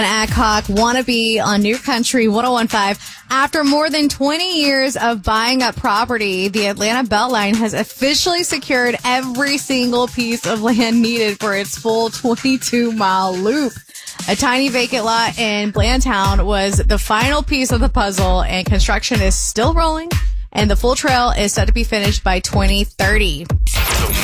Adcock, Wannabe on New Country 101.5. After more than 20 years of buying up property, the Atlanta Beltline has officially secured every single piece of land needed for its full 22-mile loop. A tiny vacant lot in Blandtown was the final piece of the puzzle, and construction is still rolling, and the full trail is set to be finished by 2030.